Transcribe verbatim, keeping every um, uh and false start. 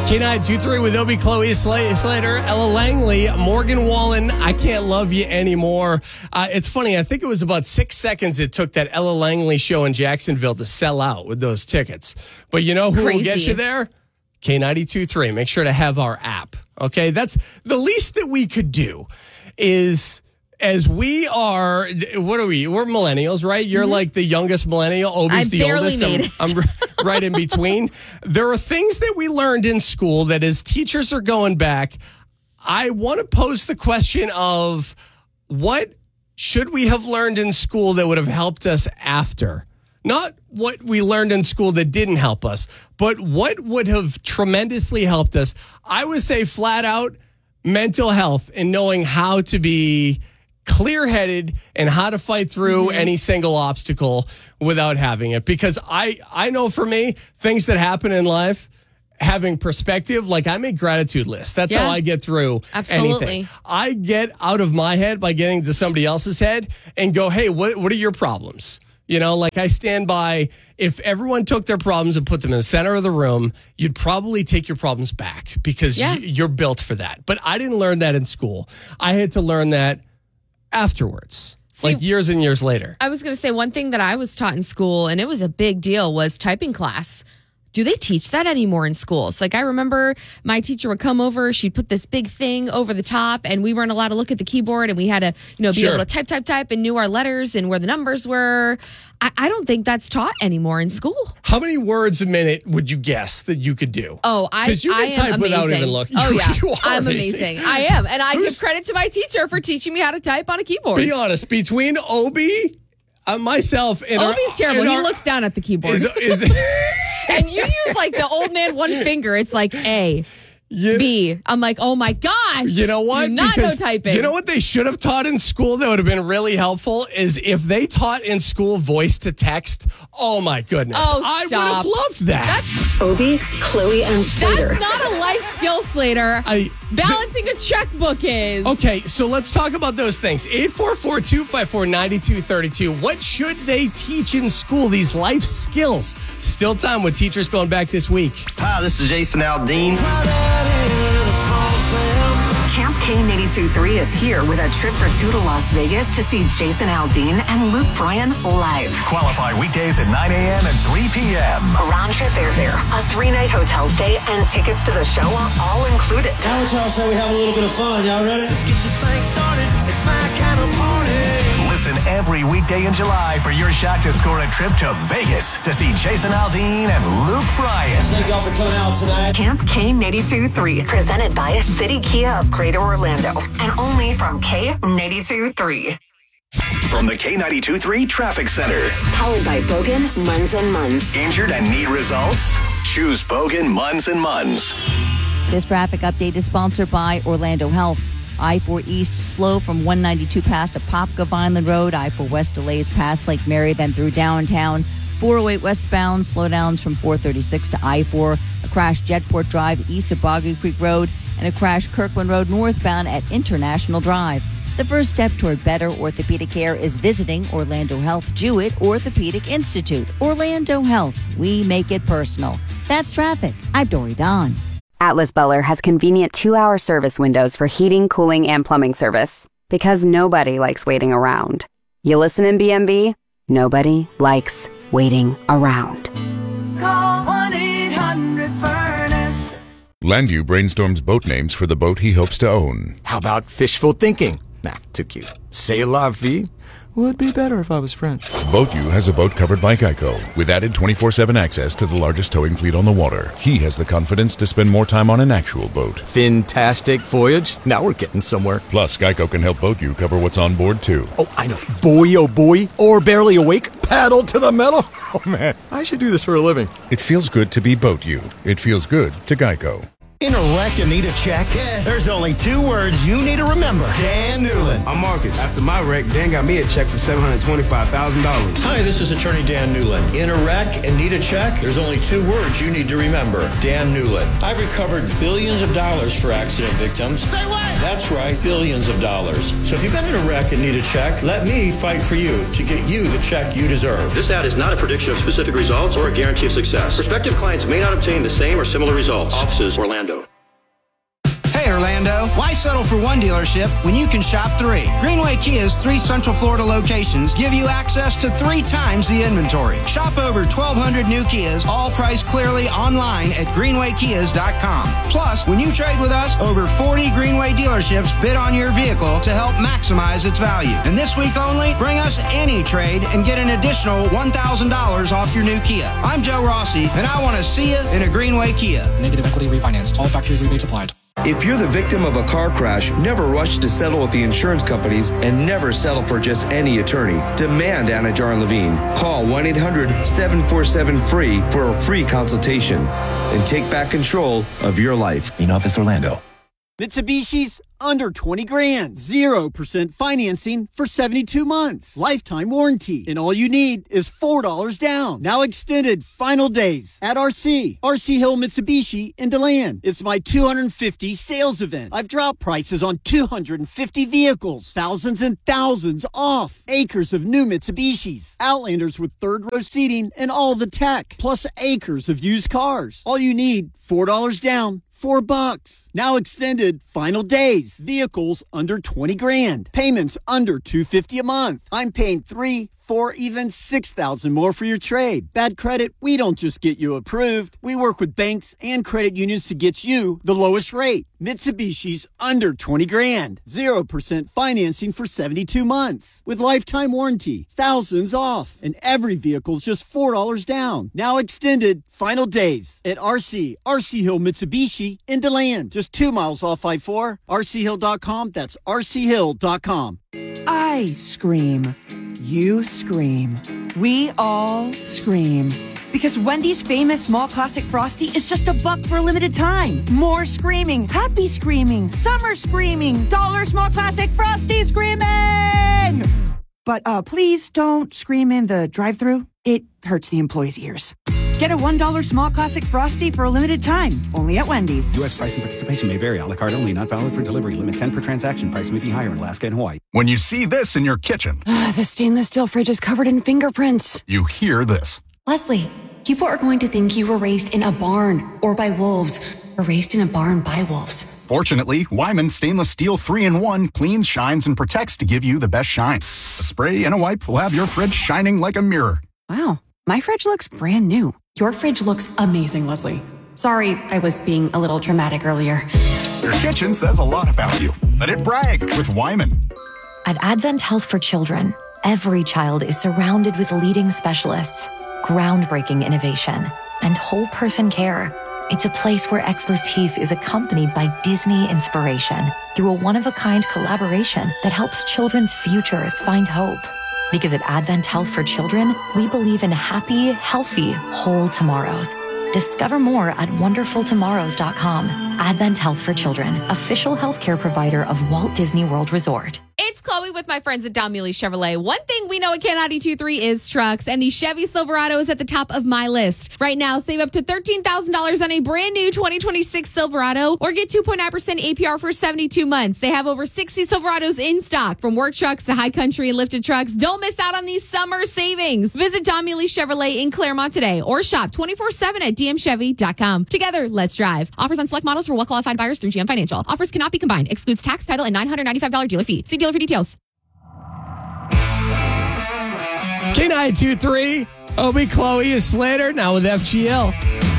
K nine two three with Obie, Chloe Slater, Ella Langley, Morgan Wallen, I Can't Love You Anymore. Uh, it's funny, I think it was about six seconds it took that Ella Langley show in Jacksonville to sell out with those tickets. But you know who Crazy. will get you there? K nine two three. Make sure to have our app. Okay, that's the least that we could do is... As we are, what are we? We're millennials, right? You're mm-hmm. like the youngest millennial. Obie's I the barely oldest. made I'm, it. I'm right in between. There are things that we learned in school that as teachers are going back, I want to pose the question of what should we have learned in school that would have helped us after? Not what we learned in school that didn't help us, but what would have tremendously helped us. I would say flat out mental health and knowing how to be clear-headed and how to fight through mm-hmm. any single obstacle without having it. Because I, I know for me, things that happen in life, having perspective, like I make gratitude lists. That's yeah. how I get through Absolutely. anything. I get out of my head by getting to somebody else's head and go, hey, what, what are your problems? You know, like I stand by, if everyone took their problems and put them in the center of the room, you'd probably take your problems back because yeah. y- you're built for that. But I didn't learn that in school. I had to learn that afterwards, See, like years and years later. I was going to say one thing that I was taught in school, and it was a big deal, was typing class. Do they teach that anymore in schools? Like I remember my teacher would come over, she'd put this big thing over the top and we weren't allowed to look at the keyboard and we had to, you know, be Sure. able to type, type, type and knew our letters and where the numbers were. I, I don't think that's taught anymore in school. How many words a minute would you guess that you could do? Oh, I, Because you I can type am without amazing. even looking. Oh, You- yeah. you are I'm amazing. amazing. I am. And I Who's- give credit to my teacher for teaching me how to type on a keyboard. Be honest, between Obie, uh, myself, and our- Obie's terrible. and He our- looks down at the keyboard. Is, is, And you use like the old man one finger. It's like A, you, B. I'm like, oh my gosh. You know what? Do not Because know typing. You know what they should have taught in school that would have been really helpful is if they taught in school voice to text. Oh my goodness. Oh, I would stop. have loved that. That's, Obie, Chloe, and Slater. that's not a life skill, Slater. I- Balancing a checkbook is. Okay, so let's talk about those things. eight four four, two five four, nine two three two. What should they teach in school, these life skills? Still time with teachers going back this week. Hi, this is Jason Aldean. Camp K eighty-two point three is here with a trip for two to Las Vegas to see Jason Aldean and Luke Bryan live. Qualify weekdays at nine a.m. and three p.m. Round trip airfare, a three-night hotel stay, and tickets to the show are all included. How would y'all say we have a little bit of fun? Y'all ready? Let's get this thing started. It's my kind of party. Listen every weekday in July for your shot to score a trip to Vegas to see Jason Aldean and Luke Bryan. Thank y'all for coming out tonight. Camp K eighty-two point three, presented by City Kia of Greater Orlando, and only from K eighty-two point three. From the K ninety-two point three Traffic Center. Powered by Bogan, Munz and Munz. Injured and need results? Choose Bogan, Munz and Munz. This traffic update is sponsored by Orlando Health. I four East slow from one ninety-two past Apopka Vineland Road. I four West delays past Lake Mary, then through downtown. four oh eight westbound slowdowns from four thirty-six to I four. A crash Jetport Drive east of Boggy Creek Road. And a crash Kirkland Road northbound at International Drive. The first step toward better orthopedic care is visiting Orlando Health Jewett Orthopedic Institute. Orlando Health. We make it personal. That's traffic. I'm Dory Don. Atlas Butler has convenient two-hour service windows for heating, cooling, and plumbing service. Because nobody likes waiting around. You listen in B M B? Nobody likes waiting around. Call one eight hundred furnace. Landu brainstorms boat names for the boat he hopes to own. How about fishful thinking? Nah, too cute. C'est la vie? Would be better if I was French. BoatU has a boat covered by Geico, with added twenty-four seven access to the largest towing fleet on the water. He has the confidence to spend more time on an actual boat. Fantastic voyage. Now we're getting somewhere. Plus, Geico can help BoatU cover what's on board, too. Oh, I know. Boy, oh boy. Or barely awake. Paddle to the metal. Oh, man. I should do this for a living. It feels good to be BoatU. It feels good to Geico. In a wreck and need a check? Yeah. There's only two words you need to remember. Dan Newland. I'm Marcus. After my wreck, Dan got me a check for seven hundred twenty-five thousand dollars. Hi, this is attorney Dan Newland. In a wreck and need a check? There's only two words you need to remember. Dan Newland. I've recovered billions of dollars for accident victims. Say what? That's right, billions of dollars. So if you've been in a wreck and need a check, let me fight for you to get you the check you deserve. This ad is not a prediction of specific results or a guarantee of success. Prospective clients may not obtain the same or similar results. Offices, Orlando. Hey, Orlando, why settle for one dealership when you can shop three? Greenway Kia's three Central Florida locations give you access to three times the inventory. Shop over twelve hundred new Kias, all priced clearly online at greenway kias dot com. Plus, when you trade with us, over forty Greenway dealerships bid on your vehicle to help maximize its value. And this week only, bring us any trade and get an additional one thousand dollars off your new Kia. I'm Joe Rossi, and I want to see you in a Greenway Kia. Negative equity refinanced. All factory rebates applied. If you're the victim of a car crash, never rush to settle with the insurance companies and never settle for just any attorney. Demand Anajar and Levine. Call one eight hundred seven four seven free for a free consultation and take back control of your life. In Office Orlando. Mitsubishi's under twenty grand. zero percent financing for seventy-two months. Lifetime warranty. And all you need is four dollars down. Now extended final days at R C. R C Hill Mitsubishi in DeLand. It's my two hundred fifty sales event. I've dropped prices on two hundred fifty vehicles. Thousands and thousands off. Acres of new Mitsubishis. Outlanders with third row seating and all the tech. Plus acres of used cars. All you need, four dollars down. Four bucks. Now extended final days. Vehicles under twenty grand. Payments under two hundred fifty a month. I'm paying three, four, even six thousand more for your trade. Bad credit, we don't just get you approved. We work with banks and credit unions to get you the lowest rate. Mitsubishi's under twenty grand. Zero percent financing for seventy-two months. With lifetime warranty. Thousands off. And every vehicle's just four dollars down. Now extended final days at R C. R C Hill Mitsubishi in DeLand. Just two miles off I four. R C hill dot com. That's R C hill dot com. I scream. You scream. We all scream. Because Wendy's famous small classic Frosty is just a buck for a limited time. More screaming, happy screaming, summer screaming, dollar small classic Frosty screaming! But uh, please don't scream in the drive-thru. It hurts the employees' ears. Get a one dollar small classic Frosty for a limited time, only at Wendy's. U S price and participation may vary. A la carte only, not valid for delivery. Limit ten per transaction. Price may be higher in Alaska and Hawaii. When you see this in your kitchen, the stainless steel fridge is covered in fingerprints. You hear this. Leslie, people are going to think you were raised in a barn or by wolves, or raised in a barn by wolves. Fortunately, Wyman Stainless Steel three in one cleans, shines, and protects to give you the best shine. A spray and a wipe will have your fridge shining like a mirror. Wow, my fridge looks brand new. Your fridge looks amazing, Leslie. Sorry, I was being a little dramatic earlier. Your kitchen says a lot about you. Let it brag with Wyman. At Advent Health for Children, every child is surrounded with leading specialists, groundbreaking innovation, and whole person care. It's a place where expertise is accompanied by Disney inspiration through a one-of-a-kind collaboration that helps children's futures find hope. Because at Advent Health for Children, we believe in happy, healthy, whole tomorrows. Discover more at wonderful tomorrows dot com. Advent Health for Children, official healthcare provider of Walt Disney World Resort. It's Chloe with my friends at Don Muley Chevrolet. One thing we know at K ninety-two point three is trucks, and the Chevy Silverado is at the top of my list. Right now, save up to thirteen thousand dollars on a brand new twenty twenty-six Silverado or get two point nine percent A P R for seventy-two months. They have over sixty Silverados in stock, from work trucks to high country and lifted trucks. Don't miss out on these summer savings. Visit Don Muley Chevrolet in Claremont today or shop twenty-four seven at d m chevy dot com. Together, let's drive. Offers on select models for well-qualified buyers through G M Financial. Offers cannot be combined. Excludes tax, title, and nine hundred ninety-five dollars dealer fee. See dealer for details. K ninety-two point three, Obi, Chloe is Slater, now with F G L.